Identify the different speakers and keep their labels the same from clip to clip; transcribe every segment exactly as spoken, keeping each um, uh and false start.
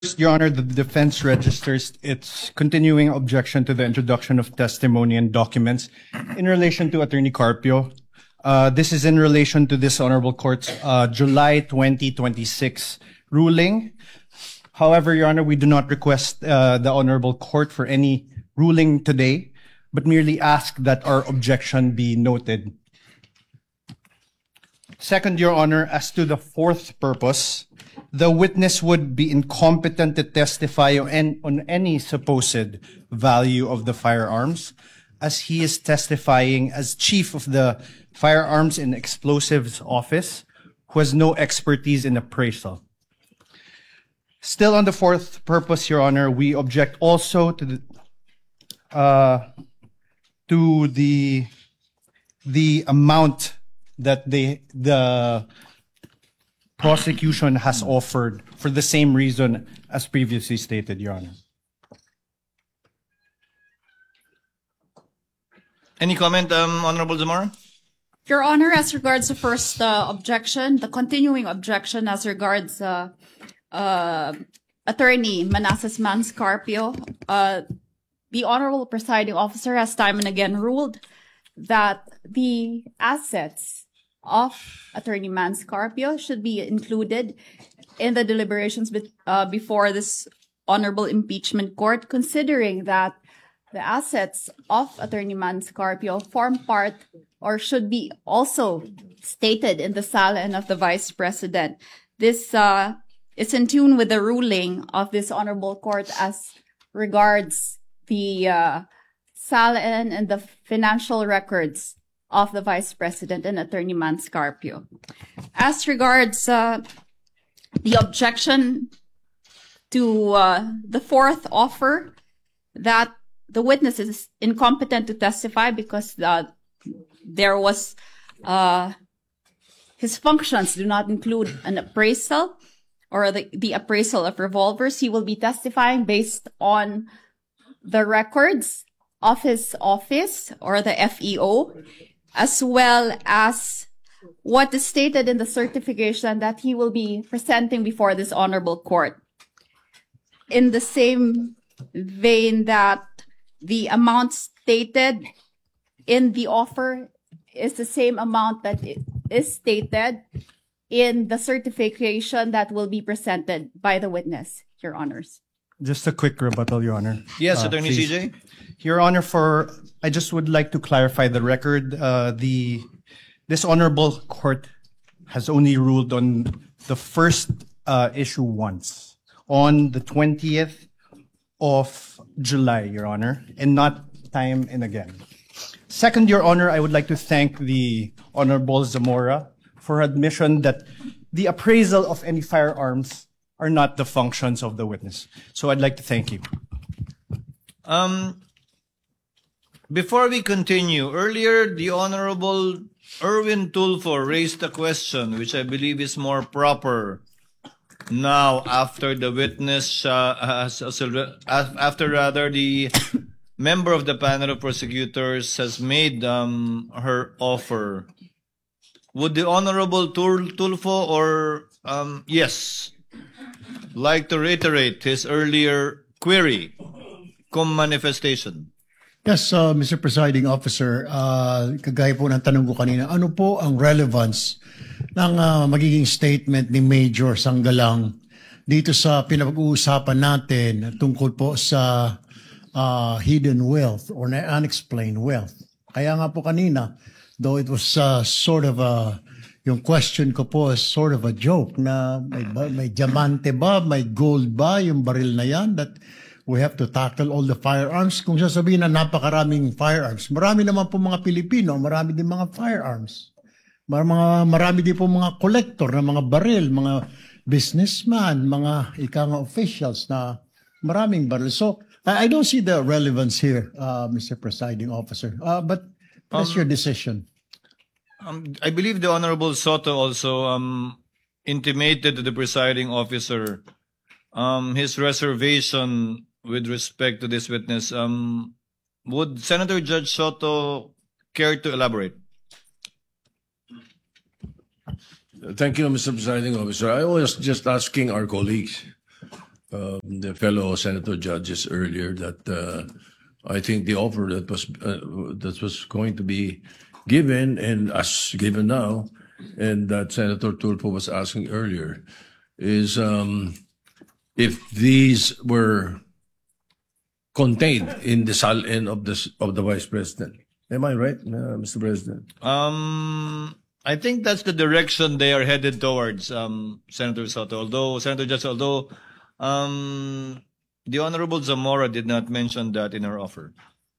Speaker 1: Your Honor, the defense registers its continuing objection to the introduction of testimony and documents in relation to Attorney Carpio. Uh, this is in relation to this Honorable Court's uh, July twenty twenty-six ruling. However, Your Honor, we do not request uh, the Honorable Court for any ruling today, but merely ask that our objection be noted. Second, Your Honor, as to the fourth purpose, the witness would be incompetent to testify on, on any supposed value of the firearms, as he is testifying as chief of the Firearms and Explosives Office, who has no expertise in appraisal. Still on the fourth purpose, Your Honor, we object also to the uh, to the the amount that they the prosecution has offered for the same reason as previously stated, Your Honor.
Speaker 2: Any comment, um, Honorable Zamora?
Speaker 3: Your Honor, as regards the first uh, objection, the continuing objection as regards uh, uh, Attorney Manassas Manscarpio, uh, the Honorable Presiding Officer has time and again ruled that the assets of Attorney Manscarpio should be included in the deliberations be, uh, before this Honorable Impeachment Court, considering that the assets of Attorney Manscarpio form part or should be also stated in the salin of the Vice President. This uh, is in tune with the ruling of this Honorable Court as regards the uh, salin and the financial records of the Vice President and Attorney Manscarpio. As regards uh, the objection to uh, the fourth offer, that the witness is incompetent to testify because uh, there was, uh, his functions do not include an appraisal or the, the appraisal of revolvers. He will be testifying based on the records of his office or the F E O, as well as what is stated in the certification that he will be presenting before this honorable court. In the same vein that the amount stated in the offer is the same amount that is stated in the certification that will be presented by the witness, Your Honors.
Speaker 1: Just a quick rebuttal, Your Honor.
Speaker 2: Yes,
Speaker 1: uh,
Speaker 2: Attorney
Speaker 1: please.
Speaker 2: C J.
Speaker 1: Your Honor, for I just would like to clarify the record. Uh, the this honorable court has only ruled on the first uh, issue once, on the twentieth of July, Your Honor, and not time and again. Second, Your Honor, I would like to thank the Honorable Zamora for admission that the appraisal of any firearms are not the functions of the witness. So I'd like to thank you.
Speaker 2: Um, before we continue, earlier the Honorable Erwin Tulfo raised a question which I believe is more proper now after the witness, uh, has, after rather the member of the panel of prosecutors has made um, her offer. Would the Honorable Tulfo or, um, yes, like to reiterate his earlier query, cum manifestation?
Speaker 4: Yes, uh, Mister Presiding Officer, uh, kagaya po ng tanong ko kanina, ano po ang relevance ng uh, magiging statement ni Major Sanggalang dito sa pinag-uusapan natin tungkol po sa uh, hidden wealth or unexplained wealth? Kaya nga po kanina, though it was uh, sort of a, yung question ko po is sort of a joke na may, may diamante ba, may gold ba yung baril na yan that we have to tackle all the firearms. Kung sasabihin na napakaraming firearms, marami naman po mga Pilipino, marami din mga firearms. Mar mga, marami din po mga collector na mga baril, mga businessman, mga ika nga officials na maraming baril. So, I, I don't see the relevance here, uh, Mister Presiding Officer. Uh, but that's um, your decision.
Speaker 2: Um, I believe the Honorable Soto also um, intimated to the presiding officer um, his reservation with respect to this witness. Um, would Senator Judge Soto care to elaborate?
Speaker 5: Thank you, Mister Presiding Officer. I was just asking our colleagues um, the fellow senator judges earlier that uh, I think the offer that was uh, that was going to be given and as given now, and that Senator Tulfo was asking earlier, is um, if these were contained in the sal-in of the of the vice president. Am I right, uh, Mister President?
Speaker 2: Um, I think that's the direction they are headed towards, um, Senator Soto. Although, Senator Judge, although um, the Honorable Zamora did not mention that in her offer.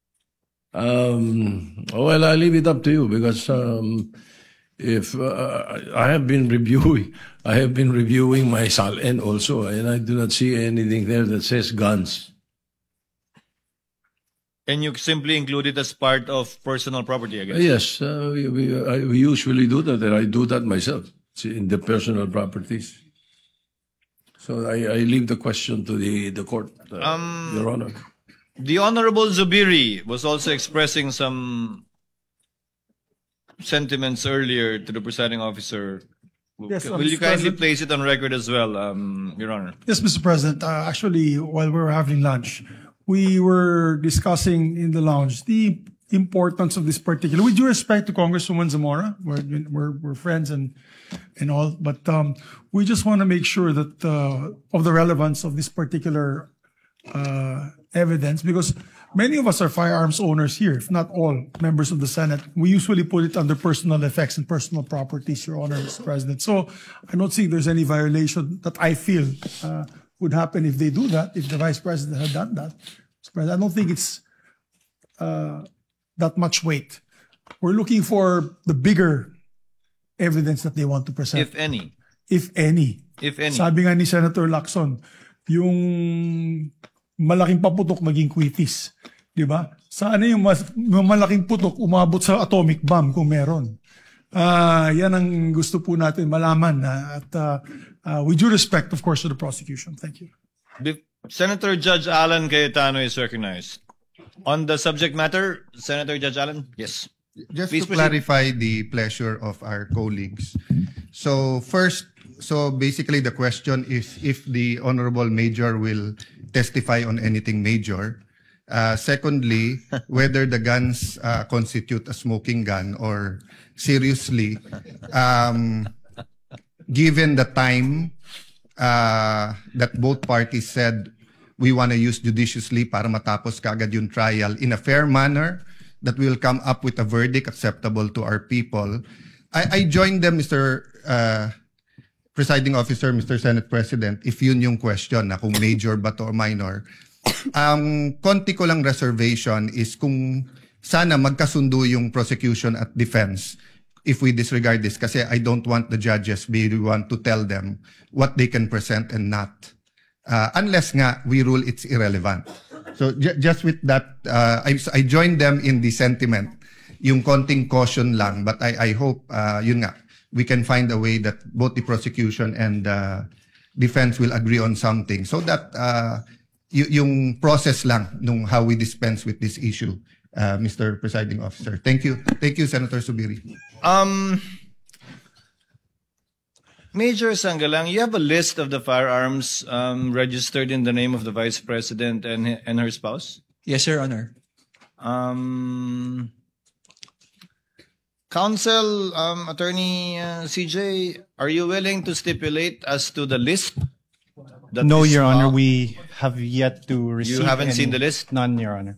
Speaker 5: Um, well, I leave it up to you because um, if uh, I have been reviewing, I have been reviewing my sal-in also, and I do not see anything there that says guns.
Speaker 2: And you simply include it as part of personal property, I guess.
Speaker 5: Yes, uh, we, we, I, we usually do that, and I do that myself in the personal properties. So I, I leave the question to the, the court, uh,
Speaker 2: Um,
Speaker 5: Your Honor.
Speaker 2: The Honorable Zubiri was also expressing some sentiments earlier to the presiding officer.
Speaker 6: Yes,
Speaker 2: Will
Speaker 6: uh,
Speaker 2: you
Speaker 6: Mister
Speaker 2: kindly
Speaker 6: President.
Speaker 2: place it on record as well, um, Your Honor?
Speaker 6: Yes, Mister President. Uh, actually, while we were having lunch, we were discussing in the lounge the importance of this particular. With due respect to Congresswoman Zamora, we're we're, we're friends and and all, but um, we just want to make sure that uh, of the relevance of this particular uh, evidence, because many of us are firearms owners here, if not all members of the Senate. We usually put it under personal effects and personal properties, Your Honor, Mister President. So I don't think there's any violation that I feel uh, would happen if they do that, if the Vice President had done that. Mister President, I don't think it's uh, that much weight. We're looking for the bigger evidence that they want to present,
Speaker 2: If any.
Speaker 6: if any.
Speaker 2: If any.
Speaker 6: Sabi nga ni Senator Lacson, yung malaking paputok maging quitis. Di ba? Sana yung, mas, yung malaking putok umabot sa atomic bomb kung meron. Uh, yan ang gusto po natin malaman. Uh, at uh, uh, with due respect, of course, to the prosecution. Thank you.
Speaker 2: Be- Senator Judge Alan Cayetano is recognized. On the subject matter, Senator Judge Alan? Yes.
Speaker 7: Just
Speaker 2: Please
Speaker 7: to
Speaker 2: proceed.
Speaker 7: clarify the pleasure of our colleagues. So first, so basically the question is if the Honorable Major will testify on anything major. Uh, secondly, whether the guns uh, constitute a smoking gun or seriously, um, given the time uh, that both parties said we want to use judiciously para matapos kaagad yung trial in a fair manner, that we will come up with a verdict acceptable to our people. I, I join them, Mister Uh, Presiding Officer, Mister Senate President, if yun yung question na kung major ba to or minor. Ang konti ko lang reservation is kung sana magkasundo yung prosecution at defense if we disregard this, kasi I don't want the judges be the one to tell them what they can present and not. Uh, unless nga we rule it's irrelevant. So ju- just with that, uh, I, I join them in the sentiment, yung konting caution lang, but I, I hope, uh, yun nga, we can find a way that both the prosecution and uh, defense will agree on something so that uh, y- yung process lang nung how we dispense with this issue, uh, Mister Presiding Officer. Thank you. Thank you, Senator Subiri.
Speaker 2: Um, Major Sangalang, you have a list of the firearms um, registered in the name of the Vice President and and her spouse.
Speaker 8: Yes, Your Honor.
Speaker 2: Um, Counsel, um, Attorney uh, C J, are you willing to stipulate as to the list? that
Speaker 1: No,
Speaker 2: is,
Speaker 1: Your
Speaker 2: uh,
Speaker 1: Honor, we have yet to receive.
Speaker 2: haven't
Speaker 1: any-
Speaker 2: seen the list?
Speaker 1: None, Your Honor.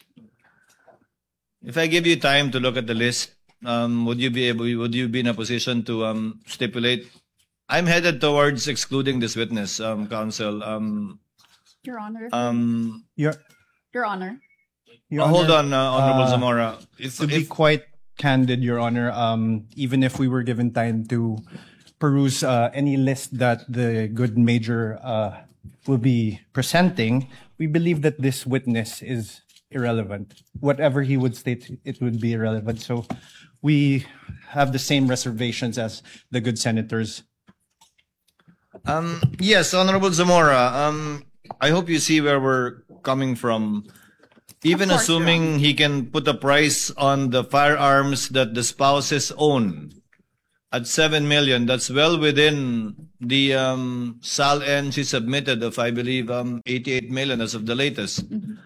Speaker 2: If I give you time to look at the list, um, would you be able? Would you be in a position to um, stipulate? I'm headed towards excluding this witness, um, Counsel. Um,
Speaker 3: Your Honor.
Speaker 2: um,
Speaker 1: Your,
Speaker 3: Your Honor.
Speaker 1: Your
Speaker 2: uh, hold
Speaker 1: Honor,
Speaker 2: on, uh, Honorable
Speaker 1: uh,
Speaker 2: Zamora. If,
Speaker 1: To be
Speaker 2: if,
Speaker 1: quite candid, Your Honor, um, even if we were given time to peruse uh, any list that the good major uh, will be presenting, we believe that this witness is irrelevant. Whatever he would state, it would be irrelevant. So we have the same reservations as the good senators.
Speaker 2: Um, yes, Honorable Zamora. Um, I hope you see where we're coming from. Even
Speaker 3: Of course, Your
Speaker 2: assuming he can put a price on the firearms that the spouses own, at seven million. That's well within the um, S A L N she submitted of, I believe, um, eighty-eight million as of the latest.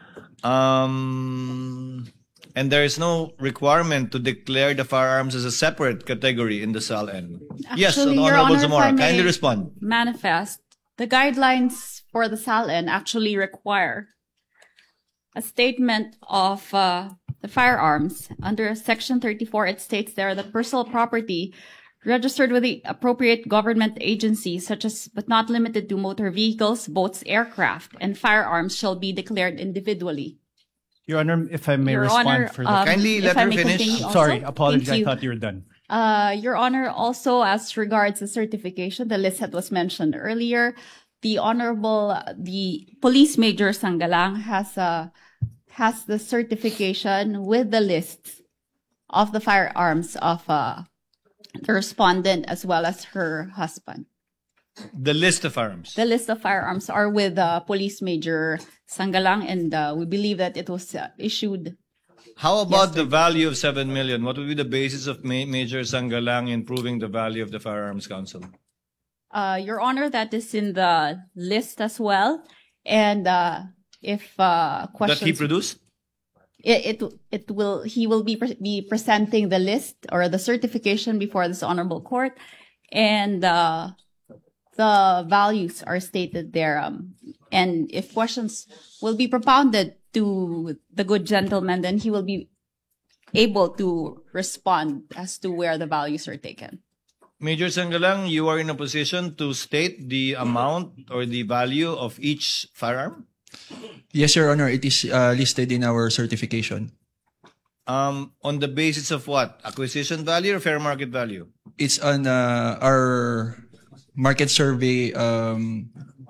Speaker 2: Um, and there is no requirement to declare the firearms as a separate category in the S A L N. Yes,
Speaker 3: Actually, Your
Speaker 2: Honorable
Speaker 3: Honor, if I
Speaker 2: Zamora,
Speaker 3: may
Speaker 2: kindly respond.
Speaker 3: Manifest. The guidelines for the S A L N actually require a statement of uh, the firearms. Under Section thirty-four, it states there that personal property registered with the appropriate government agency, such as but not limited to motor vehicles, boats, aircraft, and firearms shall be declared individually.
Speaker 1: Your Honor, if I may
Speaker 3: Your
Speaker 1: respond
Speaker 3: Honor,
Speaker 1: further.
Speaker 3: um,
Speaker 2: Kindly
Speaker 3: if
Speaker 2: let
Speaker 3: I
Speaker 2: her
Speaker 3: may
Speaker 2: finish.
Speaker 3: continue also.
Speaker 1: Sorry, apologies.
Speaker 3: Thank
Speaker 1: I
Speaker 3: you.
Speaker 1: thought you were done.
Speaker 3: Uh, Your Honor, also as regards the certification, the list that was mentioned earlier, the Honorable, uh, the Police Major Sanggalang has uh, has the certification with the list of the firearms of uh, the respondent as well as her husband.
Speaker 2: The list of firearms.
Speaker 3: The list of firearms are with uh, Police Major Sanggalang, and uh, we believe that it was uh, issued.
Speaker 2: How about the value of seven million? What would be the basis of Ma- Major Sanggalang in proving the value of the Firearms Council?
Speaker 3: Uh, Your Honor, that is in the list as well. And uh, if uh, questions...
Speaker 2: That he produced?
Speaker 3: It, it, it will, he will be, pre- be presenting the list or the certification before this honorable court. And uh, the values are stated there. Um, and if questions will be propounded to the good gentleman, then he will be able to respond as to where the values are taken.
Speaker 2: Major Sanggalang, you are in a position to state the amount or the value of each firearm?
Speaker 8: Yes, Your Honor. It is uh, listed in our certification.
Speaker 2: Um, on the basis of what? Acquisition value or fair market value?
Speaker 8: It's on uh, our market survey um,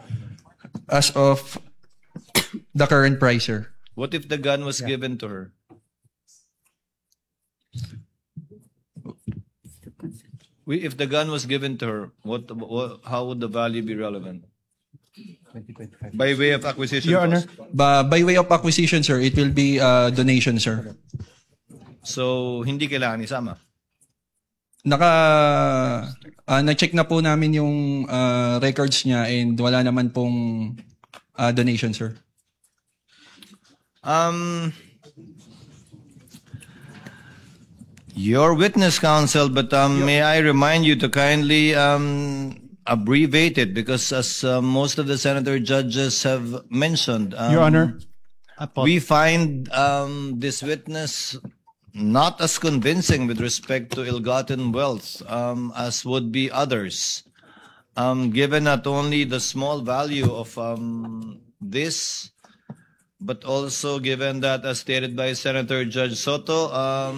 Speaker 8: as of the current price, sir.
Speaker 2: What if the gun was given to her? We, if the gun was given to her, what, what how would the value be relevant? By way of acquisition
Speaker 1: Your Honor,
Speaker 2: cost.
Speaker 8: Ba by way of acquisition, sir, it will be uh, donation, sir.
Speaker 2: So, hindi kailangan isama.
Speaker 8: Naka, uh, na-check na po namin yung uh, records niya and wala naman pong uh, donation, sir.
Speaker 2: Um, your witness counsel, but um, may I remind you to kindly um, abbreviate it because as uh, most of the senator judges have mentioned, um,
Speaker 1: Your Honor, apo-
Speaker 2: we find um, this witness not as convincing with respect to ill-gotten wealth um, as would be others. Um, given not only the small value of um, this, but also given that, as stated by Senator Judge Soto,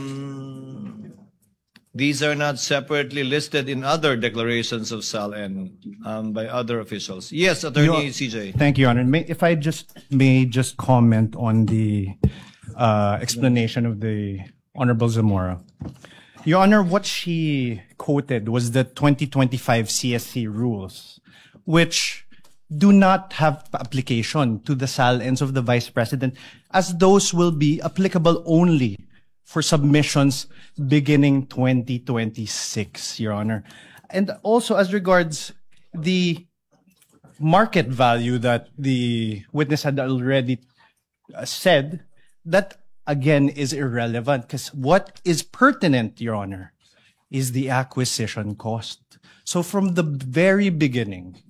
Speaker 2: um, these are not separately listed in other declarations of S A L N um, by other officials. Yes, Attorney
Speaker 1: Your-
Speaker 2: C J.
Speaker 1: Thank you, Your Honor. May, if I just may just comment on the uh, explanation of the Honorable Zamora. Your Honor, what she quoted was the twenty twenty-five C S C rules, which do not have application to the S A L Ns of the Vice President, as those will be applicable only for submissions beginning twenty twenty-six, Your Honor. And also as regards the market value that the witness had already uh, said, that again is irrelevant because what is pertinent, Your Honor, is the acquisition cost. So from the very beginning,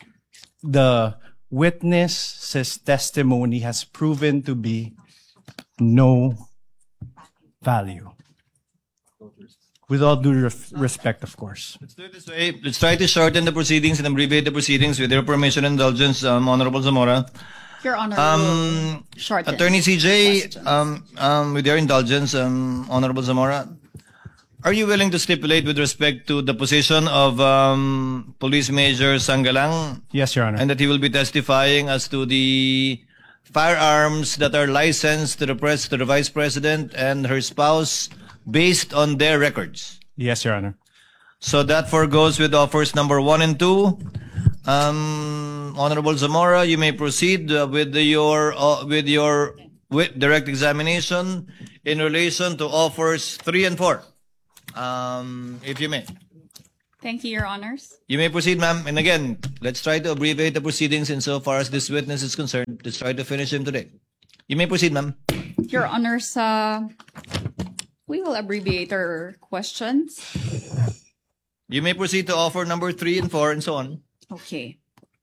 Speaker 1: the witness's testimony has proven to be no value. With all due ref- respect, of course.
Speaker 2: Let's do it this way. Let's try to shorten the proceedings and abbreviate the proceedings with your permission and indulgence, um, Honorable Zamora.
Speaker 3: Your Honor,
Speaker 2: Um,
Speaker 3: will shorten
Speaker 2: Attorney C J,
Speaker 3: questions.
Speaker 2: um, um, with your indulgence, um, Honorable Zamora, are you willing to stipulate with respect to the position of um, Police Major Sanggalang
Speaker 1: Yes, Your Honor.
Speaker 2: and that he will be testifying as to the firearms that are licensed to the press, to the Vice President and her spouse based on their records?
Speaker 1: Yes, Your Honor.
Speaker 2: So that forgoes with offers number one and two. Um, Honorable Zamora, you may proceed uh, with the, your uh, with your with direct examination in relation to offers three and four, um, if you may.
Speaker 3: Thank you, Your Honors.
Speaker 2: You may proceed, ma'am. And again, let's try to abbreviate the proceedings insofar as this witness is concerned. Let's try to finish him today. You may proceed, ma'am.
Speaker 3: Your Honors, uh, we will abbreviate our questions.
Speaker 2: You may proceed to offer number three and four and so on.
Speaker 3: Okay.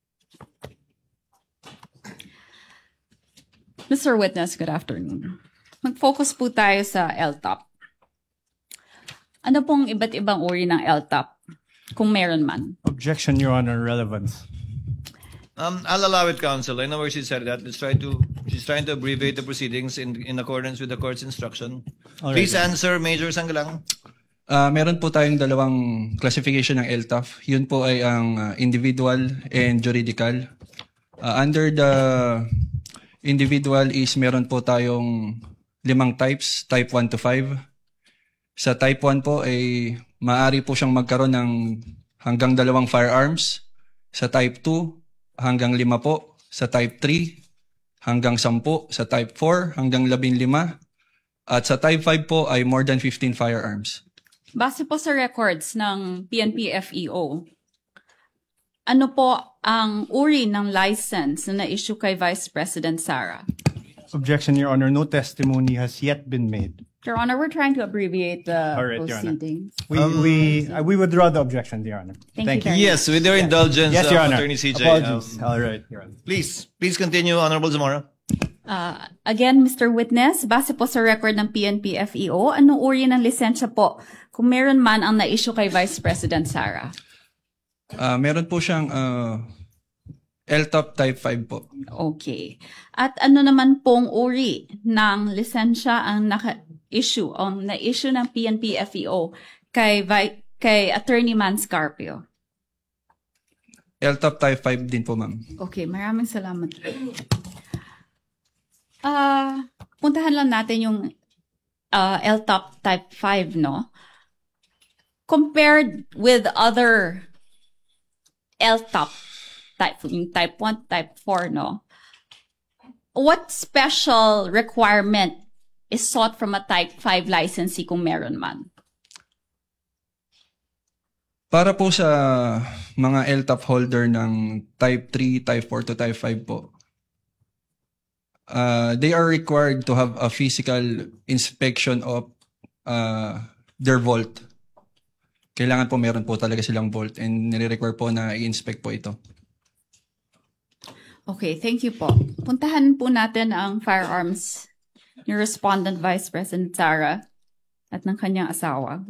Speaker 3: Mister Witness, good afternoon. Mag-focus po tayo sa L T O P. Ano pong iba't ibang uri ng L T O P, kung meron man?
Speaker 1: Objection, Your Honor. Relevance.
Speaker 2: Um, I'll allow it, counsel. I know where she said that. Let's try to. She's trying to abbreviate the proceedings in in accordance with the court's instruction.
Speaker 1: All right,
Speaker 2: Please
Speaker 1: then.
Speaker 2: answer, Major Sanggalang.
Speaker 8: Ah, meron po tayong dalawang classification ng L T O F. Yun po ay ang ah, individual and juridical. Ah, under the individual is meron po tayong limang types, type one to five. Sa type one po ay maaari po siyang magkaroon ng hanggang dalawang firearms. Sa type two, hanggang lima po. Sa type three, hanggang sampu. Sa type four, hanggang labing lima. At sa type five po ay more than fifteen firearms.
Speaker 3: Base po sa records ng P N P F E O, ano po ang uri ng license na na-issue kay Vice President Sara?
Speaker 1: Objection, Your Honor. No testimony has yet been made.
Speaker 3: Your Honor, we're trying to abbreviate the
Speaker 1: All right, Your Honor.
Speaker 3: proceedings.
Speaker 1: We we uh, we withdraw the objection, Your Honor.
Speaker 3: Thank you very
Speaker 2: Yes, with your indulgence,
Speaker 1: Yes,
Speaker 2: uh,
Speaker 1: Your Honor.
Speaker 2: Attorney C J.
Speaker 1: Apologies.
Speaker 2: um,
Speaker 1: All right, Your Honor.
Speaker 2: please, please continue, Honorable Zamora.
Speaker 3: Uh, again, Mister Witness, base po sa record ng P N P F E O, anong uri ng lisensya po kung meron man ang na-issue kay Vice President Sara?
Speaker 8: Ah, meron po siyang ah, L T O P type five po.
Speaker 3: Okay. At ano naman pong uri ng lisensya ang naka-issue, ang na-issue ng P N P F E O kay, Vi- kay Attorney Manscarpio?
Speaker 8: L T O P type five din po, ma'am.
Speaker 3: Okay, maraming salamat. Ah, puntahan lang natin yung uh, L T O P type five, no? Compared with other L T O P type, yung type one, type four, no? What special requirement is sought from a type five licensee kung meron man?
Speaker 8: Para po sa mga L T O P holder ng type three, type four to type five po, uh, they are required to have a physical inspection of uh, their vault. Kailangan po meron po talaga silang vault and nire-require po na i-inspect po ito.
Speaker 3: Okay, thank you po. Puntahan po natin ang firearms ni Respondent Vice President Sara at ng kanyang asawa.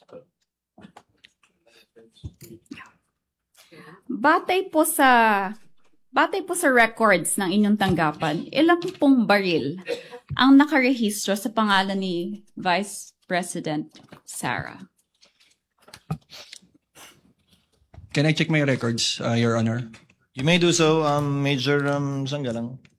Speaker 3: Batay po sa batay po sa records ng inyong tanggapan, ilang pong baril ang nakarehistro sa pangalan ni Vice President Sara?
Speaker 8: Can I check my records, uh, Your Honor?
Speaker 2: You may do so, um, Major um, Sanggalang.